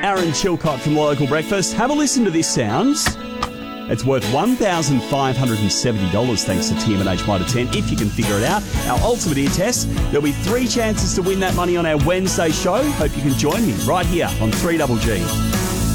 Aaron Chilcott from Local Breakfast. Have a listen to this sound. It's worth $1,570 thanks to TMNH Mitre 10, if you can figure it out. Our ultimate ear test. There'll be 3 chances to win that money on our Wednesday show. Hope you can join me right here on 3GG.